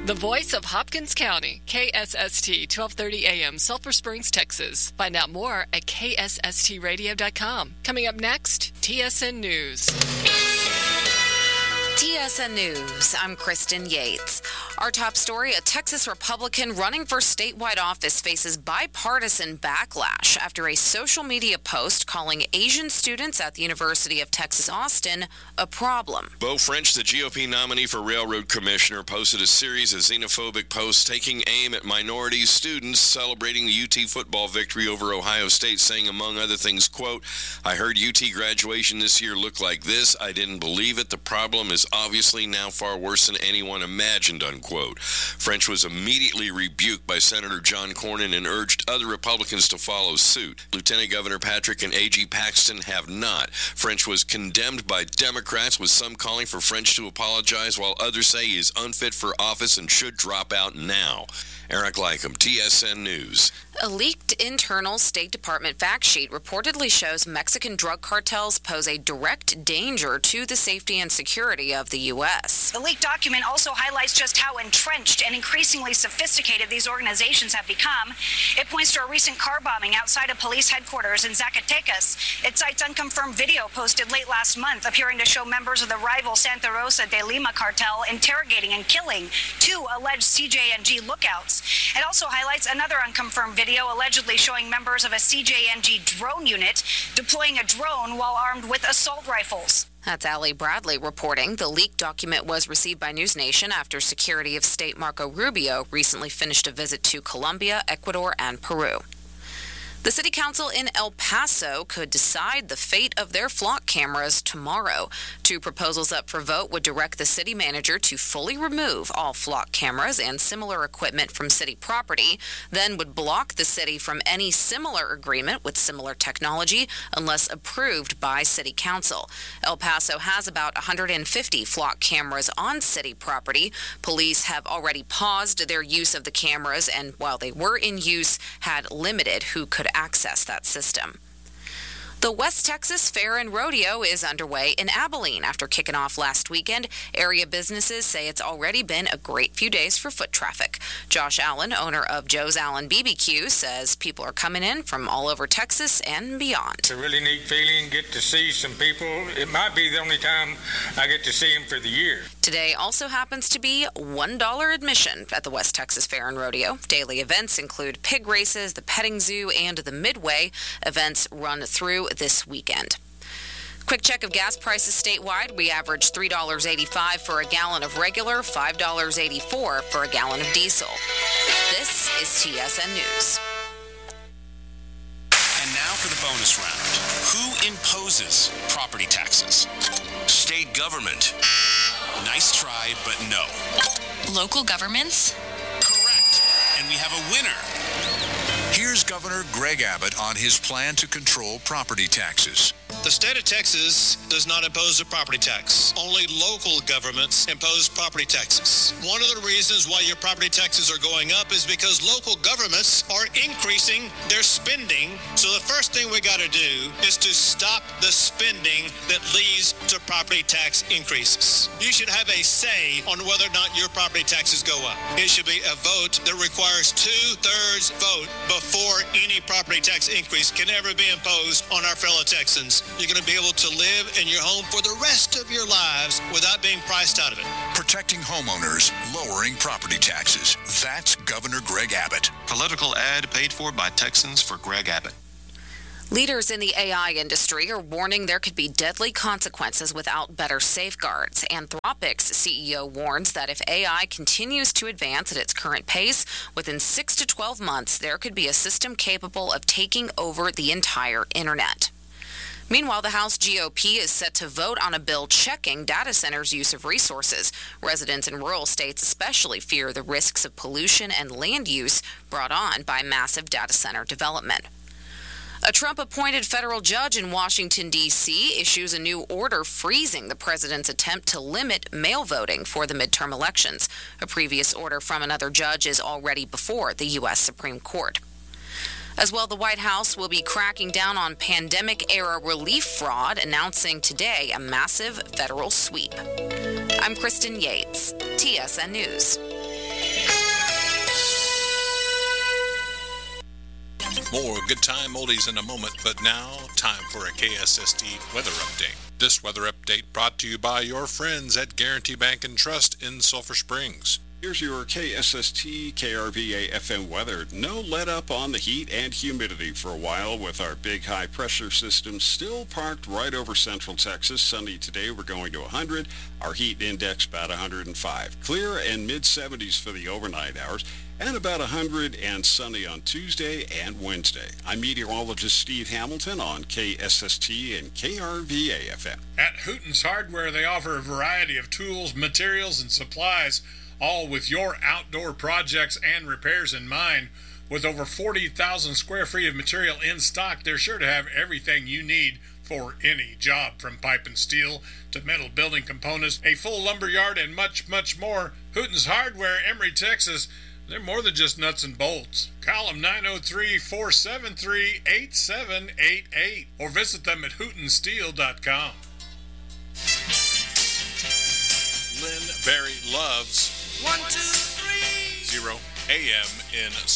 The voice of Hopkins County, KSST, 1230 AM, Sulphur Springs, Texas. Find out more at ksstradio.com. Coming up next, TSN News. TSN News, I'm Kristen Yates. Our top story, a Texas Republican running for statewide office faces bipartisan backlash after a social media post calling Asian students at the University of Texas Austin a problem. Beau French, the GOP nominee for Railroad Commissioner, posted a series of xenophobic posts taking aim at minority students celebrating the UT football victory over Ohio State, saying, among other things, quote, "I heard UT graduation this year looked like this. I didn't believe it. The problem is obviously now far worse than anyone imagined," unquote. French was immediately rebuked by Senator John Cornyn and urged other Republicans to follow suit. Lieutenant Governor Patrick and AG Paxton have not. French was condemned by Democrats, with some calling for French to apologize, while others say he is unfit for office and should drop out now. Eric Lycum, TSN News. A leaked internal State Department fact sheet reportedly shows Mexican drug cartels pose a direct danger to the safety and security of the U.S. The leaked document also highlights just how entrenched and increasingly sophisticated these organizations have become. It points to a recent car bombing outside of police headquarters in Zacatecas. It cites unconfirmed video posted late last month appearing to show members of the rival Santa Rosa de Lima cartel interrogating and killing two alleged CJNG lookouts. It also highlights another unconfirmed video allegedly showing members of a CJNG drone unit deploying a drone while armed with assault rifles. That's Allie Bradley reporting. The leaked document was received by News Nation after Secretary of State Marco Rubio recently finished a visit to Colombia, Ecuador, and Peru. The City Council in El Paso could decide the fate of their flock cameras tomorrow. Two proposals up for vote would direct the city manager to fully remove all flock cameras and similar equipment from city property, then would block the city from any similar agreement with similar technology unless approved by City Council. El Paso has about 150 flock cameras on city property. Police have already paused their use of the cameras, and while they were in use, had limited who could access that system. The West Texas Fair and Rodeo is underway in Abilene after kicking off last weekend. Area businesses say it's already been a great few days for foot traffic. Josh Allen, owner of Joe's Allen BBQ, says people are coming in from all over Texas and beyond. It's a really neat feeling, get to see some people. It might be the only time I get to see them for the year. Today also happens to be $1 admission at the West Texas Fair and Rodeo. Daily events include pig races, the petting zoo, and the Midway. Events run through this weekend. Quick check of gas prices statewide. We average $3.85 for a gallon of regular, $5.84 for a gallon of diesel. This is TSN News. And now for the bonus round. Who imposes property taxes? State government. Nice try, but no. Local governments? Correct. And we have a winner. Here's Governor Greg Abbott on his plan to control property taxes. The state of Texas does not impose a property tax. Only local governments impose property taxes. One of the reasons why your property taxes are going up is because local governments are increasing their spending. So the first thing we got to do is to stop the spending that leads to property tax increases. You should have a say on whether or not your property taxes go up. It should be a vote that requires 2/3 vote before any property tax increase can ever be imposed on our fellow Texans. You're going to be able to live in your home for the rest of your lives without being priced out of it. Protecting homeowners, lowering property taxes. That's Governor Greg Abbott. Political ad paid for by Texans for Greg Abbott. Leaders in the AI industry are warning there could be deadly consequences without better safeguards. Anthropic's CEO warns that if AI continues to advance at its current pace, within 6 to 12 months, there could be a system capable of taking over the entire internet. Meanwhile, the House GOP is set to vote on a bill checking data centers' use of resources. Residents in rural states especially fear the risks of pollution and land use brought on by massive data center development. A Trump-appointed federal judge in Washington, D.C. issues a new order freezing the president's attempt to limit mail voting for the midterm elections. A previous order from another judge is already before the U.S. Supreme Court. As well, the White House will be cracking down on pandemic-era relief fraud, announcing today a massive federal sweep. I'm Kristen Yates, TSN News. More good time oldies in a moment, but now time for a KSST weather update. This weather update brought to you by your friends at Guarantee Bank and Trust in Sulphur Springs. Here's your KSST KRVA FM weather. No let up on the heat and humidity for a while with our big high pressure system still parked right over central Texas. Sunny today, we're going to 100. Our heat index about 105. Clear and mid-70s for the overnight hours and about 100 and sunny on Tuesday and Wednesday. I'm meteorologist Steve Hamilton on KSST and KRVA FM. At Hooten's Hardware, they offer a variety of tools, materials, and supplies, all with your outdoor projects and repairs in mind. With over 40,000 square feet of material in stock, they're sure to have everything you need for any job, from pipe and steel to metal building components, a full lumber yard, and much, much more. Hooten's Hardware, Emory, Texas. They're more than just nuts and bolts. Call them 903-473-8788 or visit them at hootensteel.com. Lynn Barry loves 1, 2, 3 0 AM in